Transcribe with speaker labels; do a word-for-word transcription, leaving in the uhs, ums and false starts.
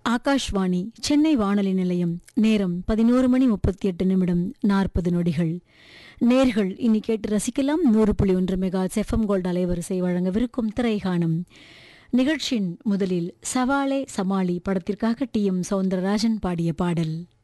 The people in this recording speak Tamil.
Speaker 1: ஆகாஷ்வாணி சென்னை வானொலி நிலையம். நேரம் பதினோரு மணி முப்பத்தி எட்டு நிமிடம் நாற்பது நொடிகள். நேர்கள் இனி கேட்டு ரசிக்கலாம். நூறு புள்ளி ஒன்று மெகா எஃப்எம் கோல்டு அலைவரிசை வழங்கவிருக்கும் திரைகாணும் நிகழ்ச்சியின் முதலில் சவாலே சமாளி படத்திற்காக டி எம் சௌந்தரராஜன் பாடிய பாடல்.